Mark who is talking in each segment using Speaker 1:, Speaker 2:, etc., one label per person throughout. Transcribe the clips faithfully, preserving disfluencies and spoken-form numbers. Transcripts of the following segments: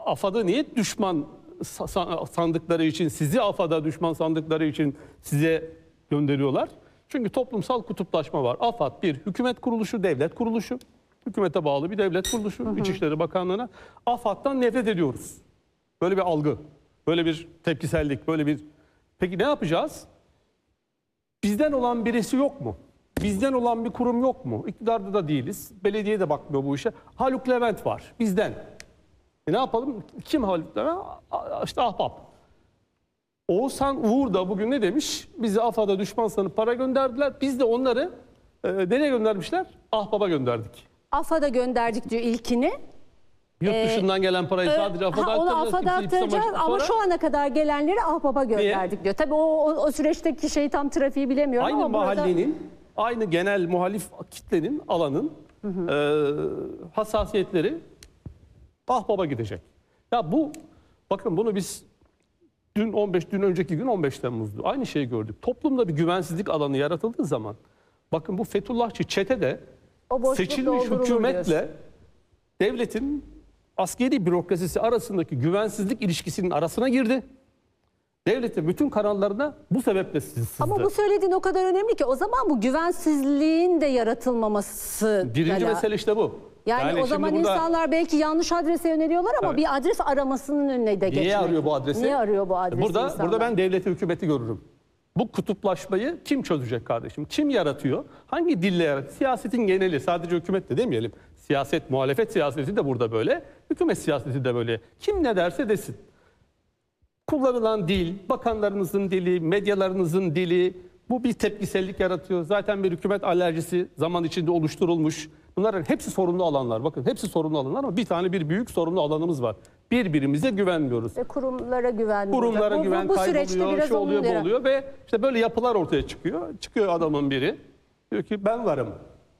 Speaker 1: AFAD'ı niye düşman sandıkları için, sizi AFAD'a düşman sandıkları için size gönderiyorlar? Çünkü toplumsal kutuplaşma var. AFAD bir hükümet kuruluşu, devlet kuruluşu. Hükümete bağlı bir devlet kuruluşu, hı hı. İçişleri Bakanlığı'na. AFAD'dan nefret ediyoruz. Böyle bir algı, böyle bir tepkisellik, böyle bir... Peki ne yapacağız? Bizden olan birisi yok mu? Bizden olan bir kurum yok mu? İktidarda da değiliz. Belediye de bakmıyor bu işe. Haluk Levent var bizden. E ne yapalım? Kim Haluk Levent? İşte Ahbap. Oğuzhan Uğur da bugün ne demiş? Bizi AFAD'a düşman sanıp para gönderdiler. Biz de onları e, nereye göndermişler? Ahbap'a gönderdik.
Speaker 2: AFAD'a gönderdik diyor ilkini.
Speaker 1: Yurt dışından ee, gelen parayı sadece AFAD'a
Speaker 2: aktaracağız. Onu AFAD'a aktaracağız ama şu ana kadar gelenleri Ahbap'a gönderdik Niye? diyor. Tabii o, o, o süreçteki şey tam trafiği bilemiyorum
Speaker 1: aynı
Speaker 2: ama
Speaker 1: mahallenin,
Speaker 2: burada...
Speaker 1: aynı genel muhalif kitlenin, alanın hı hı. E, hassasiyetleri Ahbap'a gidecek. Ya bu, bakın bunu biz dün on beş, dün önceki gün on beş Temmuz'du. Aynı şeyi gördük. Toplumda bir güvensizlik alanı yaratıldığı zaman, bakın bu Fethullahçı çete de seçilmiş hükümetle diyorsun. Devletin askeri bürokrasisi arasındaki güvensizlik ilişkisinin arasına girdi. Devletin bütün kanallarına bu sebeple sızdı.
Speaker 2: Ama bu söylediğin o kadar önemli ki o zaman bu güvensizliğin de yaratılmaması.
Speaker 1: Birinci yani. mesele işte bu.
Speaker 2: Yani, yani o zaman burada... insanlar belki yanlış adrese yöneliyorlar ama evet. bir adres aramasının önüne de geçmek.
Speaker 1: Niye arıyor bu adresi?
Speaker 2: Niye arıyor bu adresi
Speaker 1: burada,
Speaker 2: insanlar?
Speaker 1: Burada ben devleti, hükümeti görürüm. Bu kutuplaşmayı kim çözecek kardeşim? Kim yaratıyor? Hangi dille yaratıyor? Siyasetin geneli, sadece hükümet de demeyelim. Siyaset, muhalefet siyaseti de burada böyle. Hükümet siyaseti de böyle. Kim ne derse desin. Kullanılan dil, bakanlarınızın dili, medyalarınızın dili, bu bir tepkisellik yaratıyor. Zaten bir hükümet alerjisi zaman içinde oluşturulmuş. Bunların hepsi sorunlu alanlar. Bakın hepsi sorunlu alanlar ama bir tane bir büyük sorunlu alanımız var. Birbirimize güvenmiyoruz.
Speaker 2: Ve kurumlara güvenmiyoruz.
Speaker 1: Kurumlara bu, güven bu, bu kayboluyor, şu oluyor, bu oluyor ve işte böyle yapılar ortaya çıkıyor. Çıkıyor adamın biri. Diyor ki ben varım.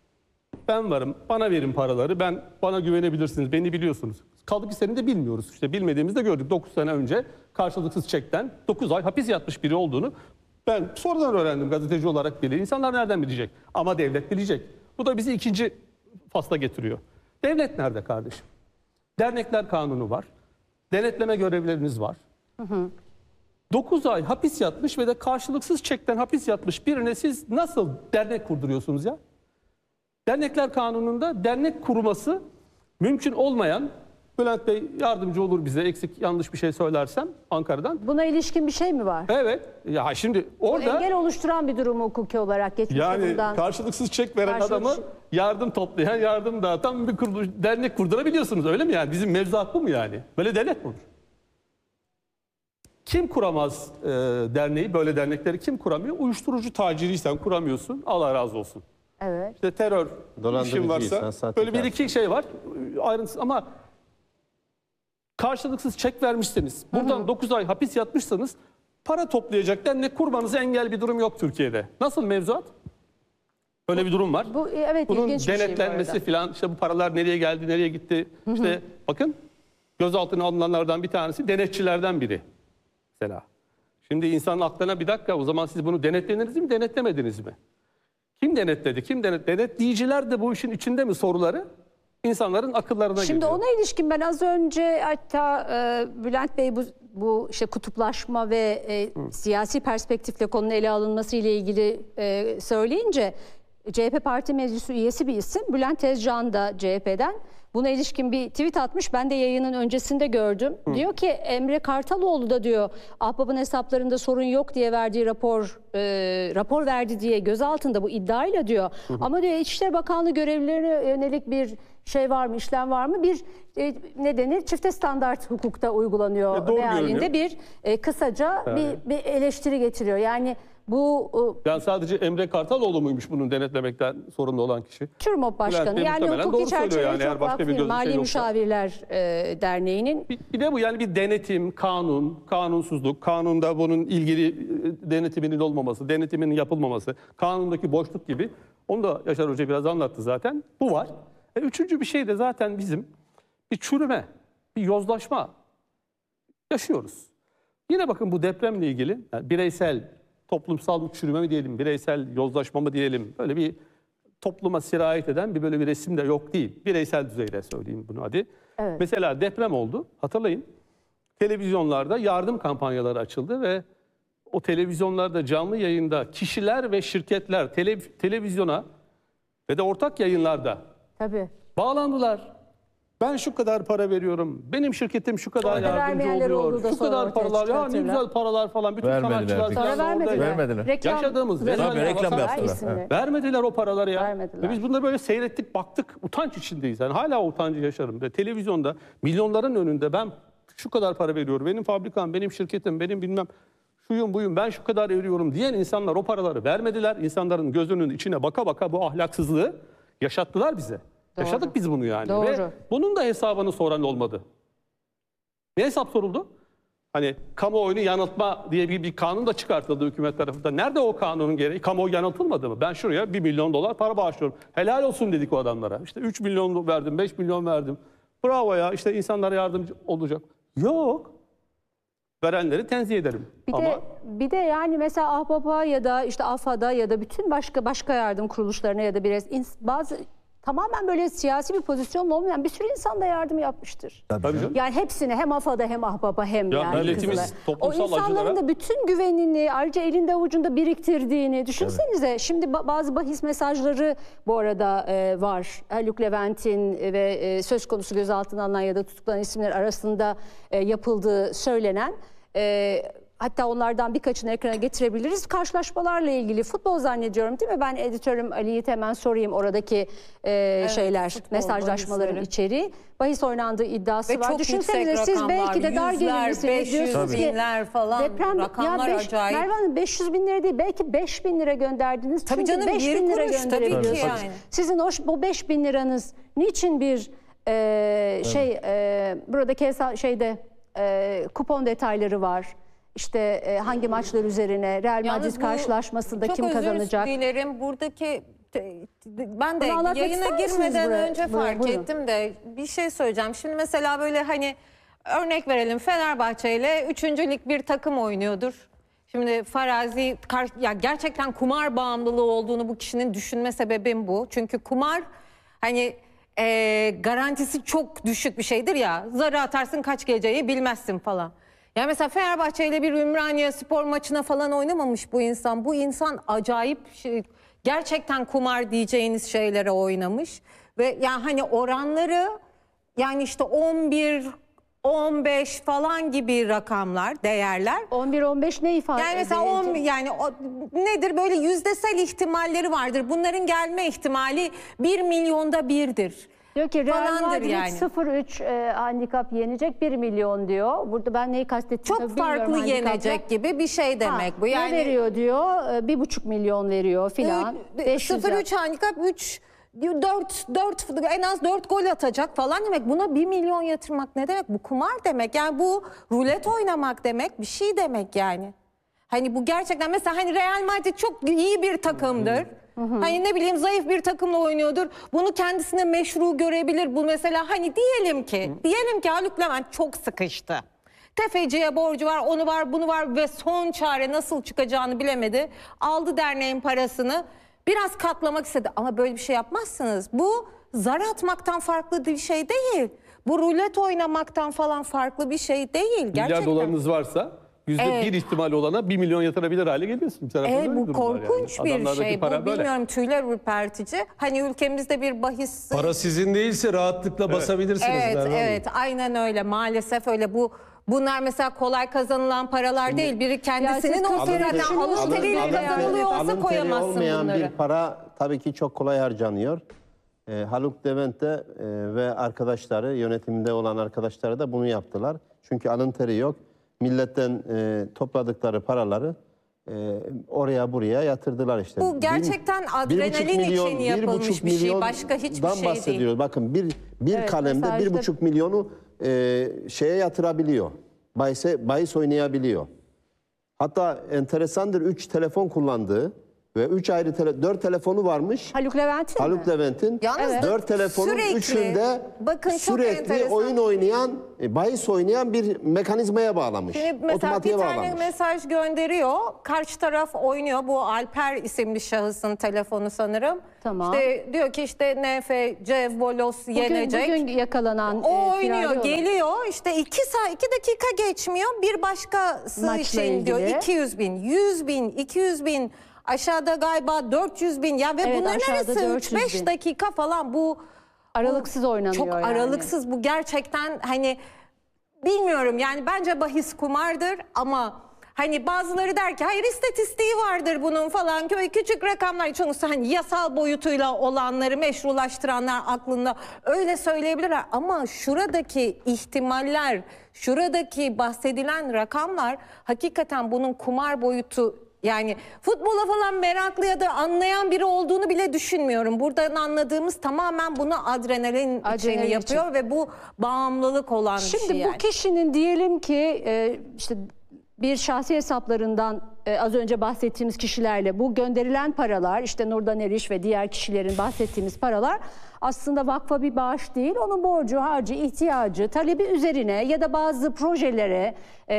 Speaker 1: Ben varım. Bana verin paraları. Ben bana güvenebilirsiniz. Beni biliyorsunuz. Kaldı ki seni de bilmiyoruz. İşte bilmediğimizde gördük. dokuz sene önce karşılıksız çekten dokuz ay hapis yatmış biri olduğunu ben sonradan öğrendim gazeteci olarak bile. İnsanlar nereden bilecek? Ama devlet bilecek. Bu da bizi ikinci fasla getiriyor. Devlet nerede kardeşim? Dernekler kanunu var. Denetleme görevleriniz var. Hı hı. dokuz ay hapis yatmış ve de karşılıksız çekten hapis yatmış birine siz nasıl dernek kurduruyorsunuz ya? Dernekler kanununda dernek kurması mümkün olmayan, Bülent Bey yardımcı olur bize eksik yanlış bir şey söylersem Ankara'dan.
Speaker 2: Buna ilişkin bir şey mi var?
Speaker 1: Evet. Ya şimdi orada...
Speaker 2: Bu engel oluşturan bir durum hukuki olarak geçmişte
Speaker 1: yani
Speaker 2: bundan.
Speaker 1: Karşılıksız çek veren
Speaker 2: Karşılıksız...
Speaker 1: adamı yardım toplayan, yardım dağıtan bir kuruluş, dernek kurdurabiliyorsunuz öyle mi yani? Bizim mevzuat bu mu yani? Böyle devlet mi olur? Kim kuramaz e, derneği, böyle dernekleri kim kuramıyor? Uyuşturucu taciriysen kuramıyorsun, Allah razı olsun.
Speaker 2: Evet.
Speaker 1: İşte terör işin varsa böyle bir iki şey var ayrıntısı ama karşılıksız çek vermişseniz, buradan hı hı. dokuz ay hapis yatmışsanız para toplayacak dernek kurmanıza engel bir durum yok Türkiye'de. Nasıl mevzuat? Öyle bir durum var.
Speaker 2: Bu evet,
Speaker 1: bunun
Speaker 2: ilginç
Speaker 1: denetlenmesi
Speaker 2: bir şey
Speaker 1: falan, işte bu paralar nereye geldi, nereye gitti? Hı hı. İşte bakın gözaltına alınanlardan bir tanesi denetçilerden biri. Mesela. Şimdi insanın aklına bir dakika o zaman siz bunu denetlediniz mi, denetlemediniz mi? Kim denetledi? Kim denet? Denetleyiciler de bu işin içinde mi soruları? İnsanların akıllarına
Speaker 2: Şimdi
Speaker 1: geliyor.
Speaker 2: Şimdi ona ilişkin ben az önce hatta e, Bülent Bey bu, bu işte kutuplaşma ve e, siyasi perspektifle konunun ele alınması ile ilgili e, söyleyince C H P Parti Meclisi üyesi bir isim. Bülent Tezcan da C H P'den. Buna ilişkin bir tweet atmış. Ben de yayının öncesinde gördüm. Hı. Diyor ki Emre Kartaloğlu da diyor Ahbap'ın hesaplarında sorun yok diye verdiği rapor e, rapor verdi diye gözaltında bu iddiayla diyor. Hı hı. Ama diyor İçişleri Bakanlığı görevlilerine yönelik bir şey var mı, işlem var mı? Bir e, ne denir? Çifte standart hukukta uygulanıyor mealinde bir e, kısaca yani. bir, bir eleştiri getiriyor. Yani bu...
Speaker 1: Yani sadece Emre Kartaloğlu muymuş bunun denetlemekten sorumlu olan kişi?
Speaker 2: TÜRMOP Başkanı. Yani hukuki çerçeveyi yani, çok vakfı Mali şey Müşavirler e, Derneği'nin.
Speaker 1: Bir, bir de bu yani bir denetim, kanun, kanunsuzluk, kanunda bunun ilgili denetiminin olmaması, denetimin yapılmaması, kanundaki boşluk gibi. Onu da Yaşar Hoca biraz anlattı zaten. Bu var. E, üçüncü bir şey de zaten bizim bir çürüme, bir yozlaşma yaşıyoruz. Yine bakın bu depremle ilgili yani bireysel, toplumsal çürüme mi diyelim, bireysel yozlaşma mı diyelim, böyle bir topluma sirayet eden bir böyle bir resim de yok değil. Bireysel düzeyde söyleyeyim bunu hadi.
Speaker 2: Evet.
Speaker 1: Mesela deprem oldu. Hatırlayın. Televizyonlarda yardım kampanyaları açıldı ve o televizyonlarda canlı yayında kişiler ve şirketler tele, televizyona ve de ortak yayınlarda
Speaker 2: Tabii.
Speaker 1: bağlandılar. Ben şu kadar para veriyorum. Benim şirketim şu kadar
Speaker 2: Orada
Speaker 1: yardımcı
Speaker 2: vermeyenler
Speaker 1: oluyor.
Speaker 2: oldu da
Speaker 1: Şu
Speaker 2: sonra
Speaker 1: kadar
Speaker 2: ortaya
Speaker 1: paralar.
Speaker 2: çıktı,
Speaker 1: Ya ne
Speaker 2: hatırla.
Speaker 1: güzel paralar falan. Bütün
Speaker 3: Vermediler
Speaker 1: sanatçılar
Speaker 3: bir
Speaker 1: falan
Speaker 2: Sonra
Speaker 1: orada.
Speaker 2: vermediler.
Speaker 3: Vermediler.
Speaker 2: Reklam,
Speaker 1: Yaşadığımız
Speaker 2: Tabii,
Speaker 1: rezalet
Speaker 3: reklam
Speaker 1: vaka-
Speaker 3: yaptılar.
Speaker 2: isimli.
Speaker 1: Vermediler o paraları ya.
Speaker 2: Vermediler.
Speaker 1: Ve biz bunları böyle seyrettik, baktık. Utanç içindeyiz. Yani hala o utancı yaşarım. Ve televizyonda milyonların önünde ben şu kadar para veriyorum. Benim fabrikam, benim şirketim, benim bilmem şuyum buyum ben şu kadar veriyorum diyen insanlar o paraları vermediler. İnsanların gözünün içine baka baka bu ahlaksızlığı yaşattılar bize.
Speaker 2: Doğru.
Speaker 1: Yaşadık biz bunu yani.
Speaker 2: Doğru.
Speaker 1: Ve bunun da hesabını soran olmadı. Ne hesap soruldu? Hani kamuoyunu yanıltma diye bir, bir kanun da çıkartıldı hükümet tarafından. Nerede o kanunun gereği? Kamuoyu yanıltılmadı mı? Ben şuraya bir milyon dolar para bağışlıyorum. Helal olsun dedik o adamlara. İşte üç milyon verdim, beş milyon verdim. Bravo ya işte insanlara yardımcı olacak. Yok. Verenleri tenzih ederim.
Speaker 2: Bir
Speaker 1: Ama
Speaker 2: de bir de yani mesela Ahbap'a ya da işte AFAD'a ya da bütün başka başka yardım kuruluşlarına ya da biraz ins- bazı tamamen böyle siyasi bir pozisyonla olmayan bir sürü insan da yardım yapmıştır.
Speaker 1: tabii canım.
Speaker 2: Yani hepsine hem AFAD'a hem Ahbap'a hem
Speaker 1: Ya
Speaker 2: yani
Speaker 1: milletimiz
Speaker 2: Kızılay'a.
Speaker 1: toplumsal
Speaker 2: O insanların
Speaker 1: acılara-
Speaker 2: da bütün güvenini ayrıca elinde avucunda biriktirdiğini düşünsenize. Şimdi ba- bazı bahis mesajları bu arada e, var. Haluk Levent'in ve e, söz konusu gözaltına alınan ya da tutuklanan isimler arasında e, yapıldığı söylenen. E, Hatta onlardan birkaçını ekrana getirebiliriz. Karşılaşmalarla ilgili futbol zannediyorum değil mi? Ben editörüm Ali Yiğit'e hemen sorayım oradaki e, şeyler,
Speaker 4: futbol
Speaker 2: mesajlaşmaların
Speaker 4: bahisleri.
Speaker 2: içeriği. Bahis oynandığı iddiası
Speaker 4: Ve
Speaker 2: var.
Speaker 4: çok
Speaker 2: Düşünsenize
Speaker 4: yüksek
Speaker 2: siz
Speaker 4: rakamlar,
Speaker 2: belki de dar
Speaker 4: yüzler,
Speaker 2: gelirlisiniz.
Speaker 4: beş yüz
Speaker 2: Diyorsunuz ki
Speaker 4: binler falan
Speaker 2: deprem,
Speaker 4: rakamlar
Speaker 2: ya beş,
Speaker 4: acayip.
Speaker 2: Merve Hanım beş yüz bin lira değil belki beş bin lira gönderdiniz.
Speaker 4: Tabii
Speaker 2: Çünkü
Speaker 4: canım,
Speaker 2: beş
Speaker 4: bir
Speaker 2: bin lira
Speaker 4: kuruş tabii ki
Speaker 2: gönderebiliyorsunuz.
Speaker 4: yani.
Speaker 2: Sizin o, bu beş bin liranız niçin bir e, şey e, buradaki hesa- şeyde e, kupon detayları var. İşte e, hangi maçlar üzerine Real
Speaker 4: Yalnız
Speaker 2: Madrid
Speaker 4: bu-
Speaker 2: karşılaşmasında
Speaker 4: çok
Speaker 2: kim kazanacak?
Speaker 4: Çok özür dilerim. Buradaki te- ben de
Speaker 2: Bunu anlatmak
Speaker 4: yayına
Speaker 2: ister misiniz
Speaker 4: girmeden
Speaker 2: buraya?
Speaker 4: önce
Speaker 2: Buyurun,
Speaker 4: fark
Speaker 2: buyurun.
Speaker 4: ettim de bir şey söyleyeceğim. Şimdi mesela böyle hani örnek verelim, Fenerbahçe ile üçüncü lig bir takım oynuyordur. Şimdi farazi kar- ya gerçekten kumar bağımlılığı olduğunu bu kişinin düşünme sebebim bu. Çünkü kumar hani e, garantisi çok düşük bir şeydir ya. Zarı atarsın kaç geleceği bilmezsin falan. Yani mesela Fenerbahçe ile bir Ümraniye spor maçına falan oynamamış bu insan. Bu insan acayip şey, gerçekten kumar diyeceğiniz şeylere oynamış. Ve yani hani oranları yani işte on bir, on beş falan gibi rakamlar, değerler.
Speaker 2: on bir on beş ne ifade
Speaker 4: Yani mesela
Speaker 2: ediyor?
Speaker 4: on, yani o, nedir böyle yüzdesel ihtimalleri vardır. Bunların gelme ihtimali bir milyonda birdir.
Speaker 2: Diyor ki Real
Speaker 4: falandır
Speaker 2: Madrid
Speaker 4: yani.
Speaker 2: sıfır üç e, handikap yenecek bir milyon diyor. Burada ben neyi kastettiğimi
Speaker 4: Çok
Speaker 2: bilmiyorum
Speaker 4: farklı
Speaker 2: handikapla.
Speaker 4: yenecek gibi bir şey demek
Speaker 2: Ha,
Speaker 4: bu. Yani
Speaker 2: ne veriyor diyor? E, Bir buçuk milyon veriyor filan. beş yüz
Speaker 4: sıfır
Speaker 2: yap-
Speaker 4: üç handikap üç dört dört en az dört gol atacak falan demek. Buna bir milyon yatırmak ne demek? Bu kumar demek. Yani bu rulet oynamak demek, bir şey demek yani. Hani bu gerçekten mesela hani Real Madrid çok iyi bir takımdır. Hani ne bileyim zayıf bir takımla oynuyordur. Bunu kendisine meşru görebilir. Bu mesela hani diyelim ki diyelim ki Haluk Levent çok sıkıştı. Tefeciye borcu var, onu var, bunu var ve son çare nasıl çıkacağını bilemedi. Aldı derneğin parasını. Biraz katlamak istedi ama böyle bir şey yapmazsınız. Bu zar atmaktan farklı bir şey değil. Bu rulet oynamaktan falan farklı bir şey değil.
Speaker 1: milyar
Speaker 4: Gerçekten.
Speaker 1: dolarınız varsa yüzde
Speaker 4: Evet.
Speaker 1: bir ihtimal olana bir milyon yatırabilir hale geliyorsun. Bir taraftan
Speaker 4: Evet,
Speaker 1: öyle
Speaker 4: bu
Speaker 1: durumlar yani.
Speaker 4: korkunç bir
Speaker 1: Adamlardaki
Speaker 4: şey. Bu
Speaker 1: para böyle.
Speaker 4: bilmiyorum, tüyler ürpertici. Hani ülkemizde bir bahis...
Speaker 5: Para sizin değilse rahatlıkla basabilirsiniz.
Speaker 4: Evet,
Speaker 5: Merve Hanım.
Speaker 4: evet, aynen öyle. Maalesef öyle. Bu bunlar mesela kolay kazanılan paralar değil. Biri kendisinin
Speaker 2: siz
Speaker 4: olsa
Speaker 2: alın-
Speaker 4: zaten
Speaker 2: alın-
Speaker 4: alın teriyle
Speaker 2: alın-
Speaker 4: kazanılıyor olsa
Speaker 6: alın teri
Speaker 4: koyamazsın
Speaker 6: olmayan
Speaker 4: bunları.
Speaker 6: bir para tabii ki çok kolay harcanıyor. Ee, Haluk Levent de e, ve arkadaşları, yönetimde olan arkadaşları da bunu yaptılar. Çünkü alın teri yok. Milletten e, topladıkları paraları e, oraya buraya yatırdılar işte.
Speaker 4: Bu gerçekten adrenalin için yapılmış bir şey, başka hiçbir
Speaker 6: milyondan
Speaker 4: şey değil.
Speaker 6: bahsediyoruz. Bakın bir bir
Speaker 2: Evet,
Speaker 6: kalemde
Speaker 2: mesela
Speaker 6: bir
Speaker 2: işte-
Speaker 6: buçuk milyonu e, şeye yatırabiliyor. Bahise, bahis oynayabiliyor. Hatta enteresandır üç telefon kullandığı Ve üç ayrı, tele, dört telefonu varmış.
Speaker 2: Haluk Levent'in
Speaker 6: Haluk
Speaker 2: mi?
Speaker 6: Levent'in.
Speaker 4: Yalnız Evet.
Speaker 6: Dört telefonun
Speaker 4: sürekli,
Speaker 6: üçünde
Speaker 4: bakın çok
Speaker 6: sürekli
Speaker 4: enteresan.
Speaker 6: oyun oynayan, e, bahis oynayan bir mekanizmaya bağlamış.
Speaker 4: Şimdi mesela
Speaker 6: Otomatiğe
Speaker 4: bir tane
Speaker 6: bağlamış.
Speaker 4: mesaj gönderiyor. Karşı taraf oynuyor. Bu Alper isimli şahısın telefonu sanırım.
Speaker 2: Tamam.
Speaker 4: İşte diyor ki işte N F C Volos yenecek.
Speaker 2: Bugün, bugün yakalanan
Speaker 4: O
Speaker 2: e,
Speaker 4: oynuyor,
Speaker 2: firari olan.
Speaker 4: geliyor. İşte iki saat, iki dakika geçmiyor. Bir başkası
Speaker 2: Maçla
Speaker 4: için diyor
Speaker 2: ilgili.
Speaker 4: iki yüz bin, yüz bin, iki yüz bin. Aşağıda galiba dört yüz bin. Ya ve
Speaker 2: Evet,
Speaker 4: bunların
Speaker 2: aşağıda
Speaker 4: arası
Speaker 2: dört
Speaker 4: üç
Speaker 2: yüz
Speaker 4: beş
Speaker 2: bin.
Speaker 4: dakika falan bu.
Speaker 2: Aralıksız oynanıyor
Speaker 4: Çok
Speaker 2: yani.
Speaker 4: aralıksız, bu gerçekten hani bilmiyorum yani bence bahis kumardır ama hani bazıları der ki hayır istatistiği vardır bunun falan, köy küçük rakamlar, çoğunlukla hani yasal boyutuyla olanları meşrulaştıranlar aklında öyle söyleyebilirler ama şuradaki ihtimaller, şuradaki bahsedilen rakamlar hakikaten bunun kumar boyutu. Yani futbola falan meraklı ya da anlayan biri olduğunu bile düşünmüyorum. Buradan anladığımız tamamen bunu adrenalin,
Speaker 2: Adrenalin
Speaker 4: için yapıyor
Speaker 2: için.
Speaker 4: ve bu bağımlılık olan
Speaker 2: Şimdi
Speaker 4: bir şey yani.
Speaker 2: bu kişinin diyelim ki e, işte bir şahsi hesaplarından e, az önce bahsettiğimiz kişilerle bu gönderilen paralar, işte Nurdan Eriş ve diğer kişilerin bahsettiğimiz paralar aslında vakfa bir bağış değil. Onun borcu, harcı, ihtiyacı, talebi üzerine ya da bazı projelere e,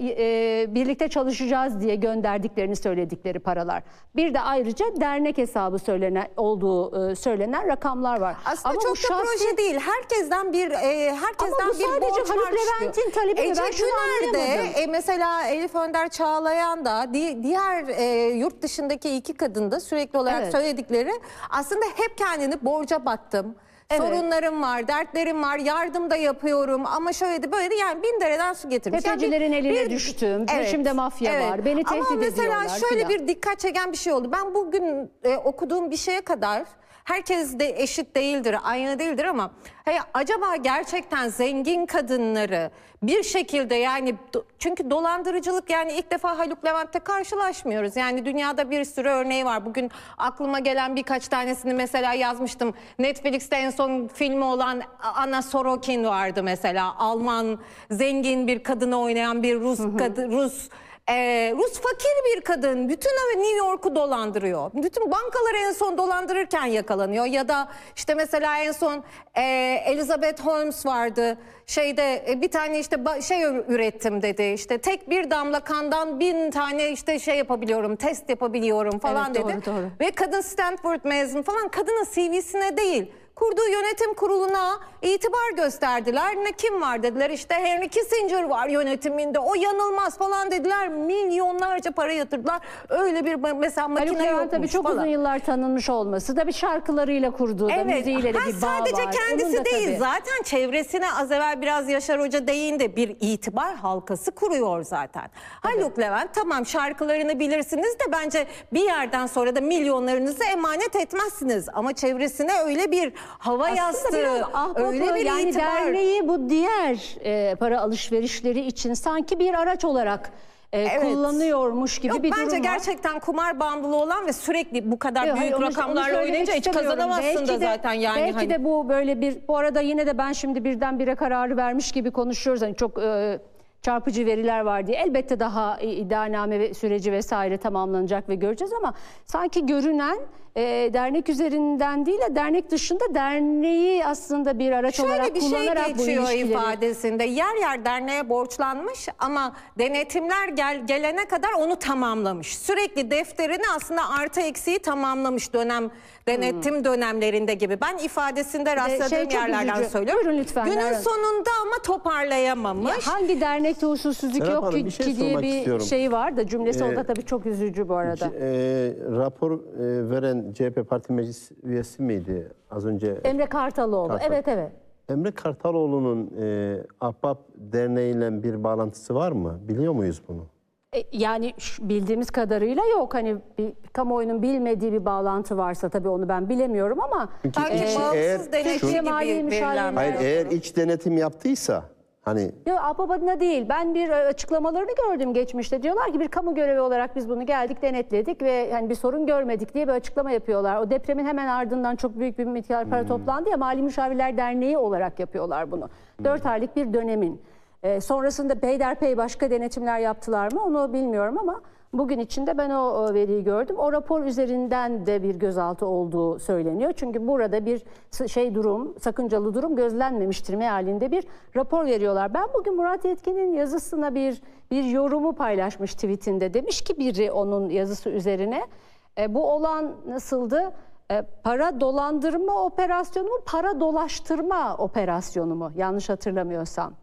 Speaker 2: e, birlikte çalışacağız diye gönderdiklerini söyledikleri paralar. Bir de ayrıca dernek hesabı söylenen olduğu e, söylenen rakamlar var.
Speaker 4: Aslında
Speaker 2: Ama
Speaker 4: çok
Speaker 2: bu
Speaker 4: da
Speaker 2: şahsi-
Speaker 4: proje değil. Herkesten bir e, herkesten
Speaker 2: Ama bu
Speaker 4: bir
Speaker 2: sadece
Speaker 4: borç
Speaker 2: Haluk
Speaker 4: harç diyor.
Speaker 2: Levent'in talebi mi?
Speaker 4: Ece
Speaker 2: Ben şunu
Speaker 4: Güner de
Speaker 2: anlayamadım.
Speaker 4: e, mesela Elif Önder Çağlayan da di- diğer e, yurt dışındaki iki kadın da sürekli olarak
Speaker 2: Evet.
Speaker 4: söyledikleri aslında hep kendini borca battım.
Speaker 2: Evet.
Speaker 4: Sorunlarım var, dertlerim var, yardım da yapıyorum ama şöyle de böyle de yani bin dereden su getirmiş.
Speaker 2: Tefecilerin
Speaker 4: Yani
Speaker 2: eline düştüm, peşimde mafya var, beni tehdit
Speaker 4: Ama mesela
Speaker 2: ediyorlar
Speaker 4: şöyle
Speaker 2: filan.
Speaker 4: bir dikkat çeken bir şey oldu. Ben bugün e, okuduğum bir şeye kadar herkes de eşit değildir, aynı değildir ama hey, acaba gerçekten zengin kadınları bir şekilde yani do- çünkü dolandırıcılık yani ilk defa Haluk Levent'te karşılaşmıyoruz. Yani dünyada bir sürü örneği var. Bugün aklıma gelen birkaç tanesini mesela yazmıştım. Netflix'te en son filmi olan Anna Sorokin vardı mesela. Alman zengin bir kadını oynayan bir Rus kadın, Rus Ee, Rus fakir bir kadın bütün New York'u dolandırıyor. Bütün bankaları en son dolandırırken yakalanıyor. Ya da işte mesela en son e, Elizabeth Holmes vardı. Şeyde e, bir tane işte ba- şey ürettim dedi. İşte tek bir damla kandan bin tane işte şey yapabiliyorum, test yapabiliyorum falan
Speaker 2: Evet, doğru,
Speaker 4: dedi.
Speaker 2: doğru.
Speaker 4: Ve kadın Stanford mezun falan, kadının C V'sine değil, kurduğu yönetim kuruluna itibar gösterdiler. Ne kim var dediler, işte Henry Kissinger var yönetiminde, o yanılmaz falan dediler. Milyonlarca para yatırdılar. Öyle bir mesela
Speaker 2: Haluk
Speaker 4: makine
Speaker 2: Levent
Speaker 4: yokmuş
Speaker 2: tabii çok
Speaker 4: falan.
Speaker 2: uzun yıllar tanınmış olması da bir şarkılarıyla kurduğu da
Speaker 4: Evet,
Speaker 2: müziğiyle de
Speaker 4: ha,
Speaker 2: bir bağ
Speaker 4: sadece
Speaker 2: var.
Speaker 4: kendisi
Speaker 2: Onun da
Speaker 4: değil
Speaker 2: tabii-
Speaker 4: zaten çevresine az evvel biraz Yaşar Hoca değindi, bir itibar halkası kuruyor zaten. Haluk Levent tamam şarkılarını bilirsiniz de bence bir yerden sonra da milyonlarınızı emanet etmezsiniz. Ama çevresine öyle bir hava
Speaker 2: Aslında
Speaker 4: yastığı,
Speaker 2: biraz ahbapı,
Speaker 4: öyle bir
Speaker 2: yani
Speaker 4: itibar.
Speaker 2: derneği bu diğer e, para alışverişleri için sanki bir araç olarak e,
Speaker 4: Evet.
Speaker 2: kullanıyormuş gibi
Speaker 4: Yok,
Speaker 2: bir
Speaker 4: bence
Speaker 2: durum var.
Speaker 4: gerçekten kumar bağımlılığı olan ve sürekli bu kadar
Speaker 2: Yok,
Speaker 4: büyük
Speaker 2: hayır, onu- onu
Speaker 4: rakamlarla
Speaker 2: söylemek
Speaker 4: oynayınca hiç
Speaker 2: istemiyorum.
Speaker 4: kazanamazsın
Speaker 2: Belki
Speaker 4: da
Speaker 2: de-
Speaker 4: zaten yani.
Speaker 2: Belki
Speaker 4: hani.
Speaker 2: de bu böyle bir, bu arada yine de ben şimdi birdenbire kararı vermiş gibi konuşuyoruz. Hani çok e, çarpıcı veriler var diye. Elbette daha e, iddianame ve süreci vesaire tamamlanacak ve göreceğiz ama sanki görünen e, dernek üzerinden değil de dernek dışında derneği aslında bir araç olarak
Speaker 4: Şöyle bir şey
Speaker 2: kullanarak bu
Speaker 4: geçiyor
Speaker 2: ilişkileri...
Speaker 4: ifadesinde. Yer yer derneğe borçlanmış ama denetimler gel, gelene kadar onu tamamlamış. Sürekli defterini aslında artı eksiği tamamlamış dönem denetim dönemlerinde gibi. Ben ifadesinde rastladığım
Speaker 2: şey çok
Speaker 4: yerlerden
Speaker 2: üzücü.
Speaker 4: söylüyorum.
Speaker 2: Buyurun lütfen,
Speaker 4: Günün
Speaker 2: Nermin.
Speaker 4: sonunda ama toparlayamamış.
Speaker 2: Ya hangi dernekte usulsüzlük
Speaker 6: Serap
Speaker 2: yok
Speaker 6: Hanım,
Speaker 2: ki,
Speaker 6: bir şey
Speaker 2: ki diye
Speaker 6: sormak
Speaker 2: bir
Speaker 6: istiyorum.
Speaker 2: şey var da cümlesi o da
Speaker 6: Ee,
Speaker 2: tabii çok üzücü bu arada.
Speaker 6: E, rapor e, veren C H P Parti Meclis üyesi miydi az önce?
Speaker 2: Emre Kartaloğlu.
Speaker 6: Kartal.
Speaker 2: Evet evet.
Speaker 6: Emre Kartaloğlu'nun e, Ahbap Derneği ile bir bağlantısı var mı? Biliyor muyuz bunu?
Speaker 2: E, yani şu- bildiğimiz kadarıyla yok. Hani bir kamuoyunun bilmediği bir bağlantı varsa tabii onu ben bilemiyorum ama
Speaker 6: Çünkü
Speaker 4: Sanki
Speaker 6: içi
Speaker 4: bağımsız
Speaker 6: eğer
Speaker 4: denetçi
Speaker 2: Türkiye
Speaker 4: gibi
Speaker 2: Maliye
Speaker 4: verilen
Speaker 2: Müşavirleri-
Speaker 6: hayır,
Speaker 4: bir-
Speaker 6: eğer iç denetim yaptıysa hani
Speaker 2: yok, Ahbap adına değil. Ben bir e, açıklamalarını gördüm geçmişte. Diyorlar ki bir kamu görevi olarak biz bunu geldik, denetledik ve hani bir sorun görmedik diye bir açıklama yapıyorlar. O depremin hemen ardından çok büyük bir miktar para toplandı ya, Mali Müşavirler Derneği olarak yapıyorlar bunu. Dört aylık bir dönemin E, sonrasında peyderpey başka denetimler yaptılar mı onu bilmiyorum ama bugün içinde ben o, o veriyi gördüm. O rapor üzerinden de bir gözaltı olduğu söyleniyor. Çünkü burada bir şey durum, sakıncalı durum gözlenmemiştir mealinde bir rapor veriyorlar. Ben bugün Murat Yetkin'in yazısına bir bir yorumu paylaşmış tweetinde. Demiş ki biri onun yazısı üzerine e, bu olan nasıldı? E, para dolandırma operasyonu mu, para dolaştırma operasyonu mu? Yanlış hatırlamıyorsam.